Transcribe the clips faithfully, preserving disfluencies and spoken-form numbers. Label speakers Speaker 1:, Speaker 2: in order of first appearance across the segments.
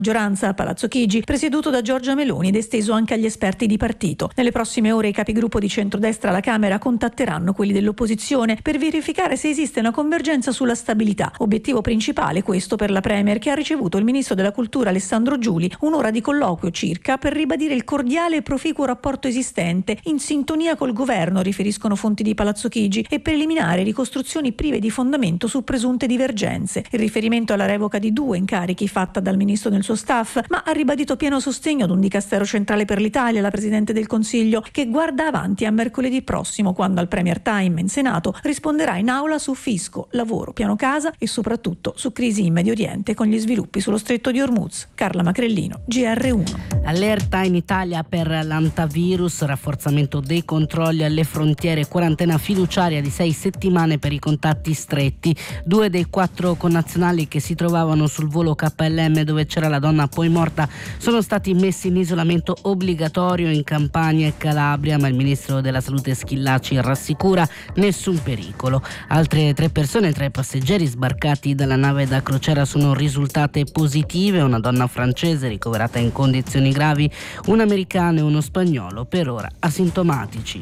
Speaker 1: maggioranza a Palazzo Chigi, presieduto da Giorgia Meloni ed esteso anche agli esperti di partito. Nelle prossime ore i capigruppo di centrodestra alla Camera contatteranno quelli dell'opposizione per verificare se esiste una convergenza sulla stabilità. Obiettivo principale questo per la Premier, che ha ricevuto il ministro della Cultura Alessandro Giuli, un'ora di colloquio circa per ribadire il cordiale e proficuo rapporto esistente, in sintonia col governo, riferiscono fonti di Palazzo Chigi, e per eliminare ricostruzioni prive di fondamento su presunte divergenze. Il riferimento alla revoca di due incarichi fatta dal ministro nel suo staff, ma ha ribadito pieno sostegno ad un dicastero centrale per l'Italia, la Presidente del Consiglio, che guarda avanti a mercoledì prossimo, quando al Premier Time in Senato risponderà in aula su fisco, lavoro, piano casa e soprattutto su crisi in Medio Oriente con gli sviluppi sullo stretto di Hormuz. Carla Macrellino, G R uno.
Speaker 2: Allerta in Italia per l'antivirus, rafforzamento dei controlli alle frontiere, quarantena fiduciaria di sei settimane per i contatti stretti. Due dei quattro connazionali che si trovavano sul volo K L M dove c'era la donna poi morta sono stati messi in isolamento obbligatorio in Campania e Calabria, ma il ministro della Salute Schillaci rassicura nessun pericolo. Altre tre persone tra i passeggeri sbarcati dalla nave da crociera sono risultate positive, una donna francese ricoverata in condizioni gravi, un americano e uno spagnolo per ora asintomatici.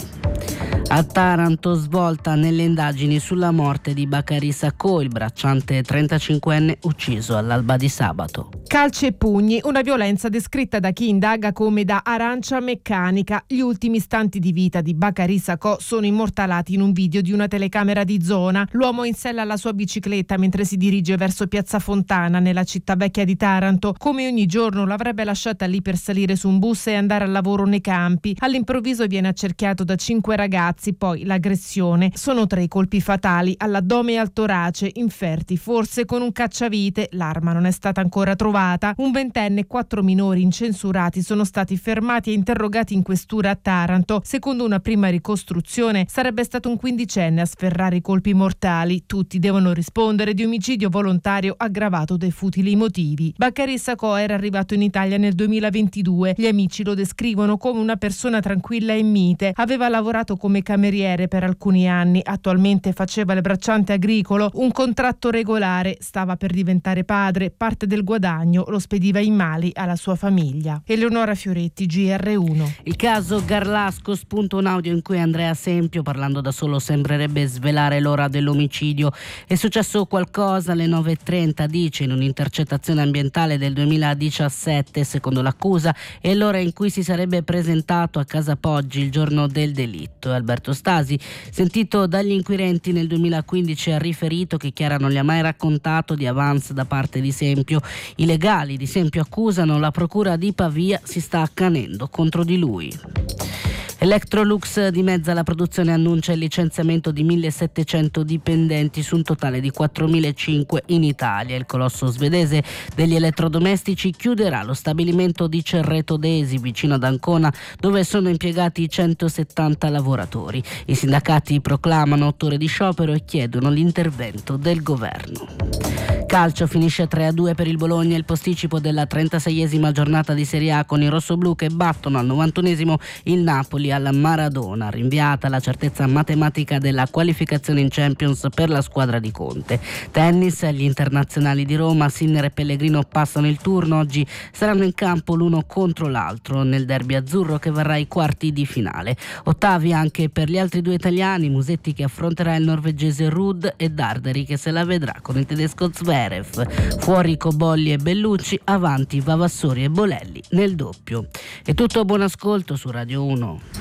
Speaker 2: A Taranto svolta nelle indagini sulla morte di Bakary Sacco, il bracciante trentacinquenne ucciso all'alba di sabato.
Speaker 3: Calci e pugni, una violenza descritta da chi indaga come da arancia meccanica. Gli ultimi istanti di vita di Bakary Sacco sono immortalati in un video di una telecamera di zona. L'uomo in sella alla sua bicicletta mentre si dirige verso Piazza Fontana, nella città vecchia di Taranto. Come ogni giorno l'avrebbe lasciata lì per salire su un bus e andare al lavoro nei campi. All'improvviso viene accerchiato da cinque ragazzi, poi l'aggressione. Sono tre i colpi fatali all'addome e al torace, inferti forse con un cacciavite. L'arma non è stata ancora trovata. Un ventenne e quattro minori incensurati sono stati fermati e interrogati in questura a Taranto. Secondo una prima ricostruzione sarebbe stato un quindicenne a sferrare i colpi mortali. Tutti devono rispondere di omicidio volontario aggravato dai futili motivi. Bakary Sacco era arrivato in Italia nel duemilaventidue. Gli amici lo descrivono come una persona tranquilla e mite. Aveva lavorato come cameriere per alcuni anni, attualmente faceva il bracciante agricolo, un contratto regolare, stava per diventare padre, parte del guadagno lo spediva in Mali alla sua famiglia. Eleonora Fioretti, G R uno.
Speaker 2: Il caso Garlasco, spunta un audio in cui Andrea Sempio, parlando da solo, sembrerebbe svelare l'ora dell'omicidio. È successo qualcosa alle nove e trenta, dice, in un'intercettazione ambientale del duemiladiciassette, secondo l'accusa, è l'ora in cui si sarebbe presentato a Casa Poggi il giorno del delitto. Alberto Stasi, sentito dagli inquirenti nel duemilaquindici, ha riferito che Chiara non gli ha mai raccontato di avance da parte di Sempio. I legali di Sempio accusano la procura di Pavia si sta accanendo contro di lui. Electrolux dimezza la produzione, annuncia il licenziamento di millesettecento dipendenti su un totale di quattromilacinquecento in Italia. Il colosso svedese degli elettrodomestici chiuderà lo stabilimento di Cerreto d'Esi, vicino ad Ancona, dove sono impiegati centosettanta lavoratori. I sindacati proclamano otto ore di sciopero e chiedono l'intervento del governo. Calcio, finisce tre a due per il Bologna il posticipo della trentaseiesima giornata di Serie A, con i rossoblù che battono al novantunesimo il Napoli alla Maradona, rinviata la certezza matematica della qualificazione in Champions per la squadra di Conte. Tennis, gli internazionali di Roma, Sinner e Pellegrino passano il turno, oggi saranno in campo l'uno contro l'altro nel derby azzurro che varrà i quarti di finale. Ottavi anche per gli altri due italiani, Musetti che affronterà il norvegese Ruud e Darderi che se la vedrà con il tedesco Zverev. Fuori Cobolli e Bellucci, avanti Vavassori e Bolelli nel doppio. È tutto, buon ascolto su Radio uno.